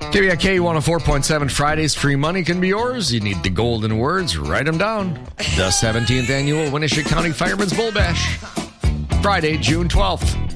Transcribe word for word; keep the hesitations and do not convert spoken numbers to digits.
K B I K one oh four point seven, Fridays free money can be yours. You need the golden words, write them down. The seventeenth Annual Winneshiek County Fireman's Bull Bash, Friday, June twelfth.